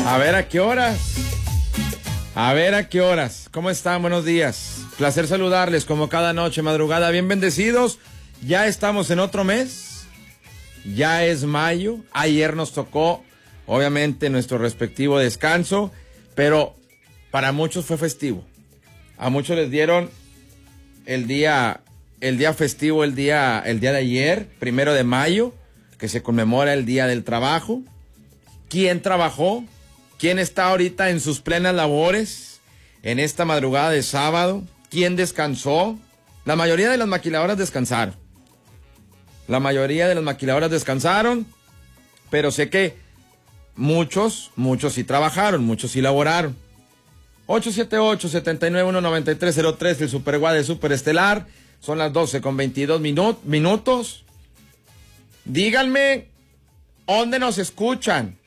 A ver a qué horas. A ver a qué horas. ¿Cómo están? Buenos días. Placer saludarles como cada noche, madrugada. Bien bendecidos. Ya estamos en otro mes. Ya es mayo. Ayer nos tocó, obviamente, nuestro respectivo descanso. Pero para muchos fue festivo. A muchos les dieron el día festivo, el día de ayer, 1 de mayo, que se conmemora el Día del Trabajo. ¿Quién trabajó? ¿Quién está ahorita en sus plenas labores en esta madrugada de sábado? ¿Quién descansó? La mayoría de las maquiladoras descansaron. Pero sé que muchos sí trabajaron, muchos sí laboraron. 878-791-9303, el Super Guade Super Estelar. Son las 12:22 minutos. Díganme, ¿dónde nos escuchan?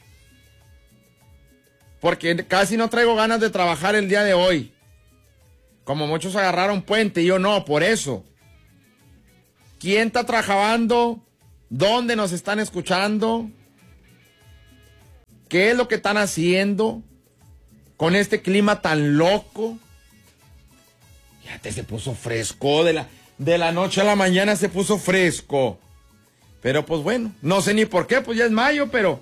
Porque casi no traigo ganas de trabajar el día de hoy. Como muchos agarraron puente y yo no, por eso. ¿Quién está trabajando? ¿Dónde nos están escuchando? ¿Qué es lo que están haciendo con este clima tan loco? Fíjate, se puso fresco. De la noche a la mañana se puso fresco. Pero pues bueno, no sé ni por qué, pues ya es mayo, pero...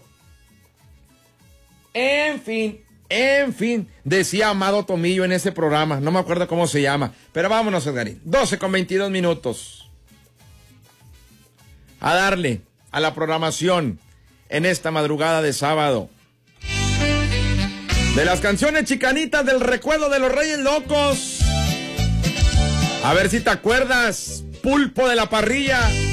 En fin, decía Amado Tomillo en ese programa, no me acuerdo cómo se llama, pero vámonos, Edgarín, 12:22 minutos. A darle a la programación en esta madrugada de sábado. De las canciones chicanitas del recuerdo de los Reyes Locos. A ver si te acuerdas, Pulpo de la Parrilla.